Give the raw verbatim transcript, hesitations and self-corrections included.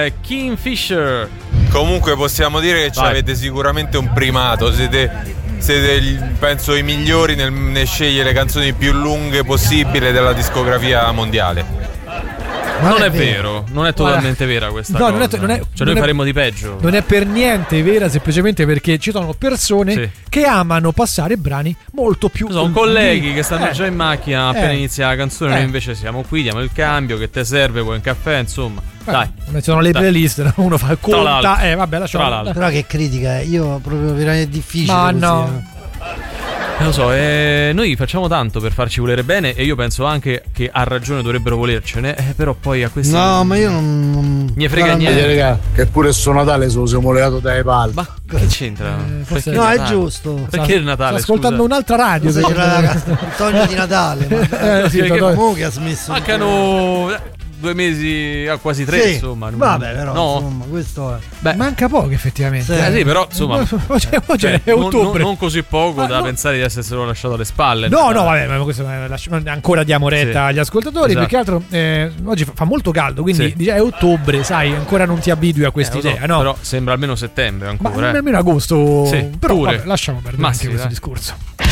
eh, Kingfisher. Comunque possiamo dire che avete sicuramente un primato, siete siete penso i migliori nel, nel scegliere le canzoni più lunghe possibile della discografia mondiale. Ma non è, è vero. vero, non è totalmente Guarda, vera questa no, cosa. Non è, non è, cioè non noi è, faremo di peggio. Non è per niente vera, semplicemente perché ci sono persone sì. che amano passare brani molto più sono colleghi che stanno eh. già in macchina appena eh. inizia la canzone, eh. noi invece siamo qui, diamo il cambio, che te serve, vuoi un caffè, insomma. Eh, dai. Sono le playlist, uno fa conta, eh vabbè, lasciamo. Però che critica, io proprio veramente difficile. Ma così, no. eh. Lo so, eh, noi facciamo tanto per farci volere bene e io penso anche che a ragione dovrebbero volercene, eh, però poi a questi no, ma io non, non ne frega niente, raga, che pure sto Natale se lo siamo legato dai palli. Ma che c'entra? Eh, forse no, è giusto. Perché il Natale? Sta ascoltando scusa? un'altra radio. Scusa, c'era Antonio di Natale. Ma eh, sì, che, Antonio. che ha smesso. Mancano due mesi a quasi tre, sì. insomma. Vabbè, però no. insomma, questo è. Beh, manca poco effettivamente. Sì, eh, sì però insomma oggi, oggi cioè, è ottobre. Non, non così poco ma da no. pensare di esserselo lasciato alle spalle. No, no, vabbè, ma questo è, lascia, ancora diamo retta sì. agli ascoltatori. Esatto. Più che altro eh, oggi fa, fa molto caldo, quindi sì. dice, è ottobre, sai, ancora non ti abitui a questa eh, idea, so, no? Però sembra almeno settembre ancora. Ma eh. almeno agosto. Sì, però pure. vabbè, lasciamo perdere ma anche sì, questo dai. discorso.